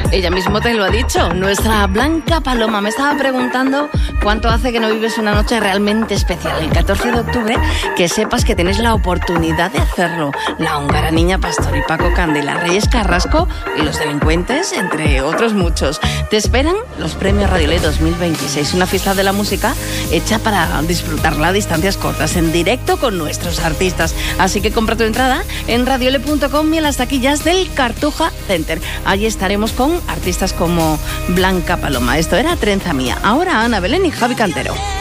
Ella mismo te lo ha dicho, nuestra Blanca Paloma. Me estaba preguntando cuánto hace que no vives una noche realmente especial. El 14 de octubre, que sepas que tenés la oportunidad de hacerlo. La húngara Niña Pastor y Paco Candela, Reyes Carrasco y Los Delincuentes, entre otros muchos. Te esperan los premios Radiolé 2026, una fiesta de la música hecha para disfrutarla a distancias cortas, en directo con nuestros artistas. Así que compra tu entrada en radiole.com y en las taquillas del Cartuja Center. Allí estaremos con artistas como Blanca Paloma. Esto era Trenza Mía. Ahora Ana Belén y Javi Cantero.